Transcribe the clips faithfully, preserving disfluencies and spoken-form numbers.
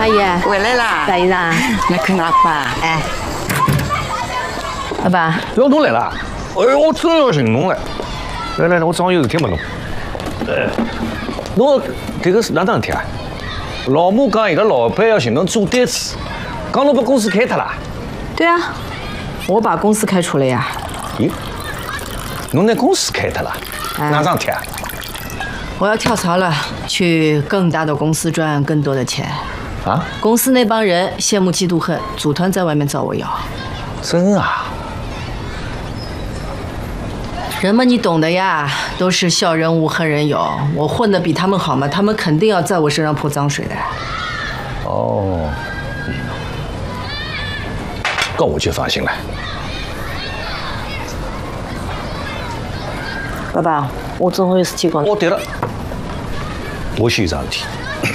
阿姨， 回来啦！ 大姨丈， 来看阿爸。 哎，爸爸， 要侬来了？哎呦，我真要寻侬了。来来来，我正好有事体问侬。呃，侬这个是哪桩事体啊？老母讲伊拉老板要寻侬做单子，讲侬把公司开脱了。 对啊，我把公司开除了呀。 咦，侬拿公司开脱了？哪桩事体啊？ 我要跳槽了，去更大的公司赚更多的钱。 啊？ 公司那帮人羡慕嫉妒恨，组团在外面找我要。 真啊？ 人嘛，你懂的呀，都是笑人无恨人有。我混得比他们好嘛，他们肯定要在我身上泼脏水的。 哦，那我就放心了。 爸爸，我正好有事体讲。 哦，对了，我先有桩事体。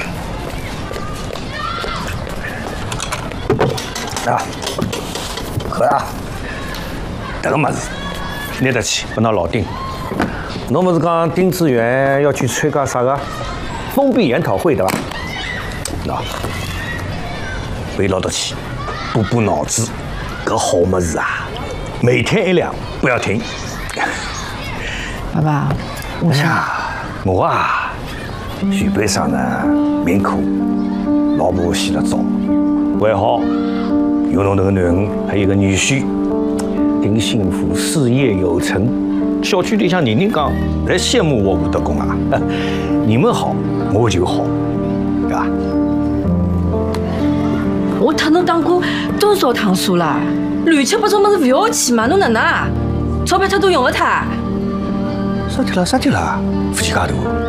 啊，喝啊！这个么子拿得去拨㑚老丁。侬不是讲丁志远要去参加啥个封闭研讨会对吧？喏，背牢得去，补补脑子。搿好么子啊，每天一两，不要停。 爸爸，我想， 我啊，徐悲上呢命苦，老婆死了早，还好有侬这个囡恩，还有个女婿，丁幸福，事业有成。小区里向人人讲，侪羡慕我吴德公啊。你们好，我就好，对吧？ 我特侬打过多少趟数了？乱七八糟么子不要去嘛，侬哪能啊？钞票他都用不脱。 啥体了？啥体了？福气介大。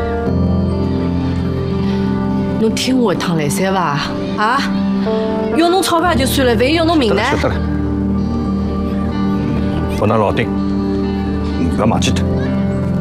侬听我一趟来三伐？啊？要侬钞票就算了，万一要侬命呢？ 晓得了。我那老丁，不要忘记脱。